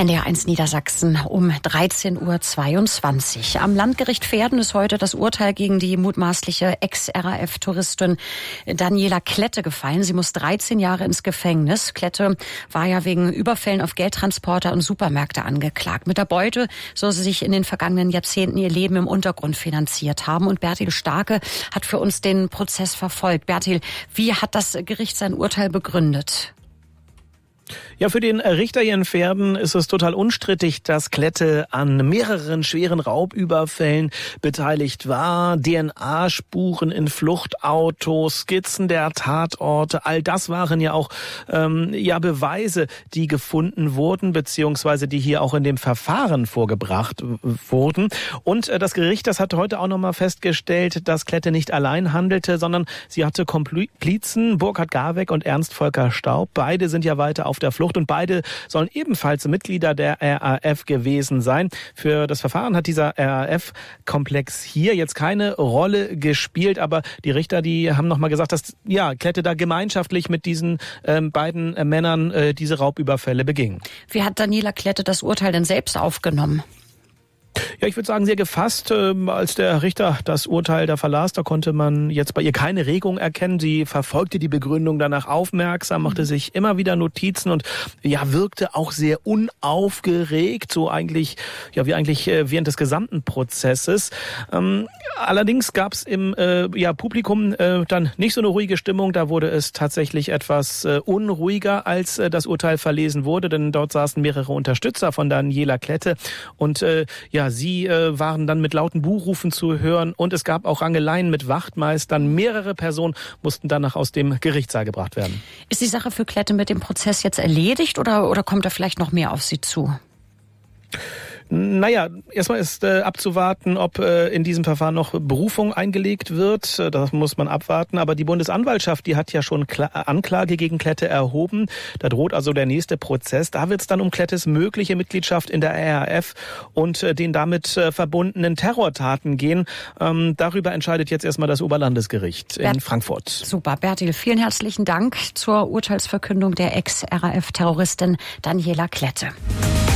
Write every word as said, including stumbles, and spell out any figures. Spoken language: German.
N D R eins Niedersachsen um dreizehn Uhr zweiundzwanzig. Am Landgericht Verden ist heute das Urteil gegen die mutmaßliche Ex-R A F-Touristin Daniela Klette gefallen. Sie muss dreizehn Jahre ins Gefängnis. Klette war ja wegen Überfällen auf Geldtransporter und Supermärkte angeklagt. Mit der Beute soll sie sich in den vergangenen Jahrzehnten ihr Leben im Untergrund finanziert haben. Und Bertil Starke hat für uns den Prozess verfolgt. Bertil, wie hat das Gericht sein Urteil begründet? Ja, für den Richter hier in Verden ist es total unstrittig, dass Klette an mehreren schweren Raubüberfällen beteiligt war. D N A-Spuren in Fluchtautos, Skizzen der Tatorte, all das waren ja auch ähm, ja Beweise, die gefunden wurden, beziehungsweise die hier auch in dem Verfahren vorgebracht wurden. Und äh, das Gericht, das hat heute auch nochmal festgestellt, dass Klette nicht allein handelte, sondern sie hatte Komplizen, Burkhard Garweg und Ernst Volker Staub. Beide sind ja weiter auf der Flucht und beide sollen ebenfalls Mitglieder der R A F gewesen sein. Für das Verfahren hat dieser R A F-Komplex hier jetzt keine Rolle gespielt, aber die Richter, die haben nochmal gesagt, dass ja Klette da gemeinschaftlich mit diesen ähm, beiden äh, Männern äh, diese Raubüberfälle beging. Wie hat Daniela Klette das Urteil denn selbst aufgenommen? Ja, ich würde sagen, sehr gefasst. Ähm, als der Richter das Urteil da verlas, da konnte man jetzt bei ihr keine Regung erkennen. Sie verfolgte die Begründung danach aufmerksam, machte sich immer wieder Notizen und ja, wirkte auch sehr unaufgeregt, so eigentlich, ja, wie eigentlich äh, während des gesamten Prozesses. Ähm, allerdings gab es im äh, ja, Publikum äh, dann nicht so eine ruhige Stimmung. Da wurde es tatsächlich etwas äh, unruhiger, als äh, das Urteil verlesen wurde, denn dort saßen mehrere Unterstützer von Daniela Klette und äh, ja, sie äh, waren dann mit lauten Buhrufen zu hören und es gab auch Rangeleien mit Wachtmeistern. Mehrere Personen mussten danach aus dem Gerichtssaal gebracht werden. Ist die Sache für Klette mit dem Prozess jetzt erledigt oder, oder kommt da vielleicht noch mehr auf sie zu? Naja, erstmal ist äh, abzuwarten, ob äh, in diesem Verfahren noch Berufung eingelegt wird. Das muss man abwarten. Aber die Bundesanwaltschaft, die hat ja schon Kla- Anklage gegen Klette erhoben. Da droht also der nächste Prozess. Da wird es dann um Klettes mögliche Mitgliedschaft in der R A F und äh, den damit äh, verbundenen Terrortaten gehen. Ähm, darüber entscheidet jetzt erstmal das Oberlandesgericht in Bert- Frankfurt. Super, Bertil, vielen herzlichen Dank zur Urteilsverkündung der Ex-R A F-Terroristin Daniela Klette.